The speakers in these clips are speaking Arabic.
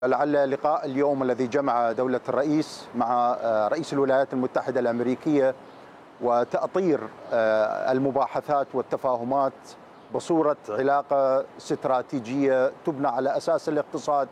لعل لقاء اليوم الذي جمع دولة الرئيس مع رئيس الولايات المتحدة الأمريكية وتأطير المباحثات والتفاهمات بصورة علاقة استراتيجية تبنى على أساس الاقتصاد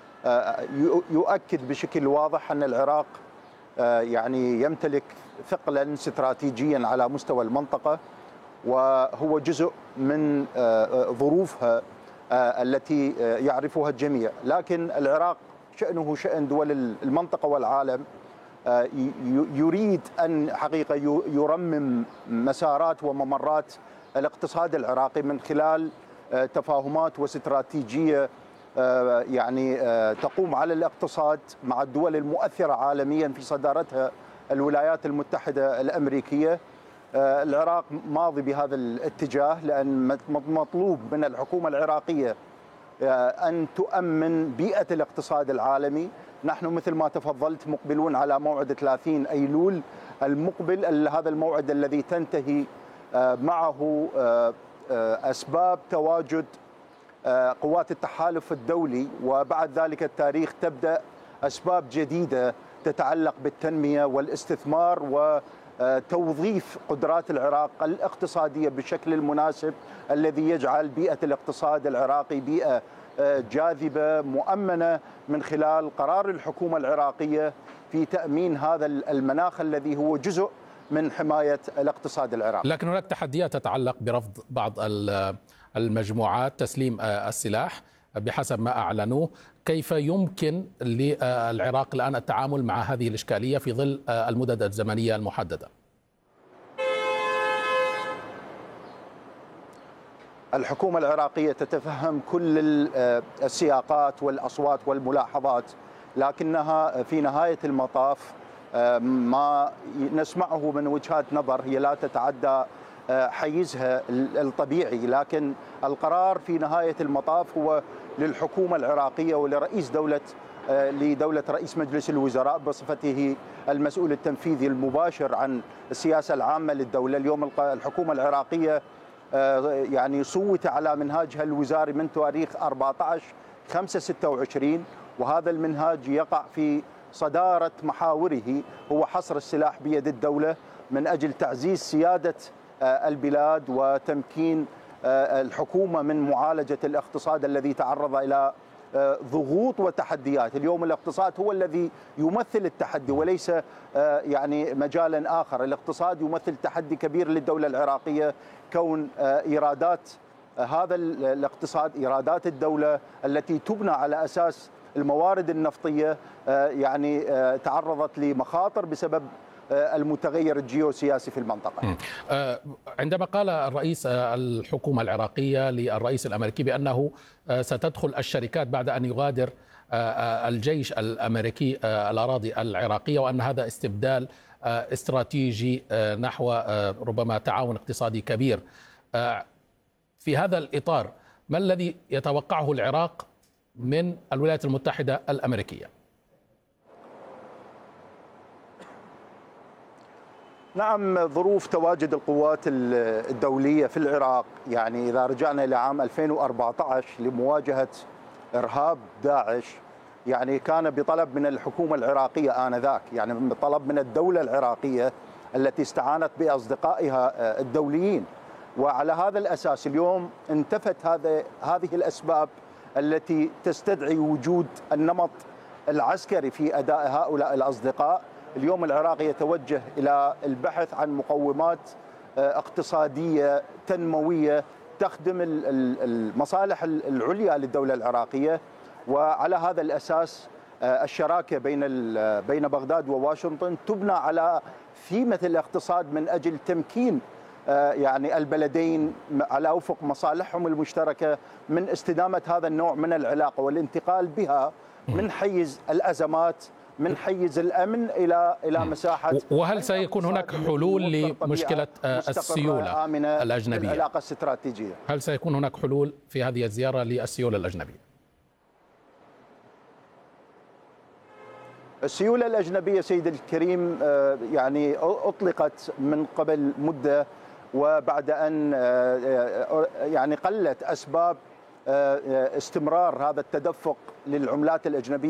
يؤكد بشكل واضح أن العراق يعني يمتلك ثقلا استراتيجيا على مستوى المنطقة، وهو جزء من ظروفها التي يعرفها الجميع. لكن العراق شأنه شأن دول المنطقة والعالم، يريد أن حقيقة يرمم مسارات وممرات الاقتصاد العراقي من خلال تفاهمات واستراتيجية يعني تقوم على الاقتصاد مع الدول المؤثرة عالميا في صدارتها الولايات المتحدة الأمريكية. العراق ماضي بهذا الاتجاه، لأن مطلوب من الحكومة العراقية أن تؤمن بيئة الاقتصاد العالمي. نحن مثل ما تفضلت مقبلون على موعد 30 أيلول المقبل، هذا الموعد الذي تنتهي معه أسباب تواجد قوات التحالف الدولي، وبعد ذلك التاريخ تبدأ أسباب جديدة تتعلق بالتنمية والاستثمار وتوظيف قدرات العراق الاقتصادية بالشكل المناسب الذي يجعل بيئة الاقتصاد العراقي بيئة جاذبة مؤمنة من خلال قرار الحكومة العراقية في تأمين هذا المناخ الذي هو جزء من حماية الاقتصاد العراقي. لكن هناك تحديات تتعلق برفض بعض المجموعات تسليم السلاح بحسب ما أعلنوه. كيف يمكن للعراق الآن التعامل مع هذه الإشكالية في ظل المدد الزمنية المحددة؟ الحكومة العراقية تتفهم كل السياقات والأصوات والملاحظات، لكنها في نهاية المطاف ما نسمعه من وجهات نظر هي لا تتعدى حيزها الطبيعي، لكن القرار في نهاية المطاف هو للحكومة العراقية لدولة رئيس مجلس الوزراء بصفته المسؤول التنفيذي المباشر عن السياسة العامة للدولة. اليوم الحكومة العراقية يعني صوت على منهاجها الوزاري من تاريخ 14/5/26، وهذا المنهاج يقع في صدارة محاوره هو حصر السلاح بيد الدولة من أجل تعزيز سيادة البلاد وتمكين الحكومة من معالجة الاقتصاد الذي تعرض إلى ضغوط وتحديات. اليوم الاقتصاد هو الذي يمثل التحدي وليس يعني مجالا آخر. الاقتصاد يمثل تحدي كبير للدولة العراقية، كون إيرادات هذا الاقتصاد إيرادات الدولة التي تبنى على أساس الموارد النفطية يعني تعرضت لمخاطر بسبب المتغير الجيوسياسي في المنطقة. عندما قال الرئيس الحكومة العراقية للرئيس الأمريكي بأنه ستدخل الشركات بعد أن يغادر الجيش الأمريكي الأراضي العراقية، وأن هذا استبدال استراتيجي نحو ربما تعاون اقتصادي كبير، في هذا الإطار ما الذي يتوقعه العراق من الولايات المتحدة الأمريكية؟ نعم، ظروف تواجد القوات الدولية في العراق، يعني إذا رجعنا إلى عام 2014 لمواجهة إرهاب داعش، يعني كان بطلب من الحكومة العراقية آنذاك، يعني بطلب من الدولة العراقية التي استعانت بأصدقائها الدوليين. وعلى هذا الأساس اليوم انتفت هذه الأسباب التي تستدعي وجود النمط العسكري في أداء هؤلاء الأصدقاء. اليوم العراق يتوجه إلى البحث عن مقومات اقتصادية تنموية تخدم المصالح العليا للدولة العراقية، وعلى هذا الأساس الشراكة بين بغداد وواشنطن تبنى على ثيمة الاقتصاد من أجل تمكين يعني البلدين على أوفق مصالحهم المشتركة من استدامة هذا النوع من العلاقة والانتقال بها من حيز الأزمات، من حيز الأمن إلى مساحة. وهل سيكون هناك حلول لمشكلة السيولة الأجنبية؟ العلاقة الاستراتيجية. هل سيكون هناك حلول في هذه الزيارة للسيولة الأجنبية؟ السيولة الأجنبية سيد الكريم يعني أطلقت من قبل مدة، وبعد أن يعني قلت أسباب استمرار هذا التدفق للعملات الأجنبية